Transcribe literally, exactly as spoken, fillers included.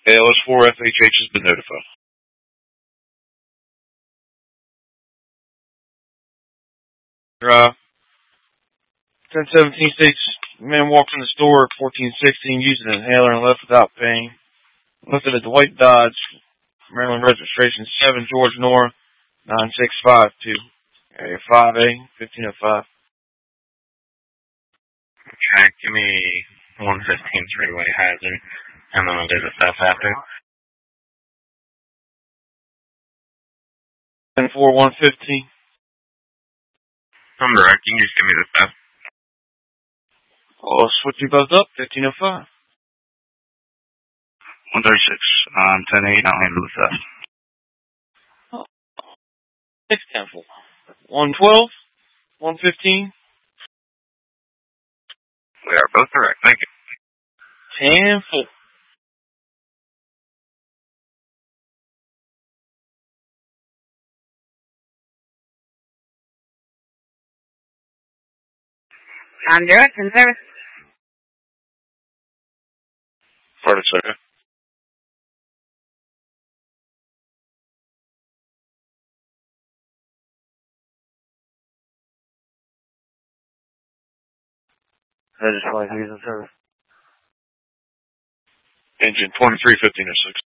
A L S four F H H has been notified. Uh, ten seventeen states, man walked in the store at fourteen sixteen using an inhaler and left without pain. Lifted at Dwight Dodge, Maryland registration seven George Nora nine six five two. Area five A, fifteen oh five. Okay, give me one fifteen three-way hazard, and then I'll do the stuff after. ten four one fifteen. I'm direct, you can just give me the stuff. I'll switch you both up, fifteen oh five. one thirty-six, um, ten eight, I'll handle the stuff. Oh. six ten four. one twelve, one fifteen. We are both correct, thank you. ten four. I'm direct in service. Pardon, sir. That is why he's in service. Engine twenty-three fifteen oh six.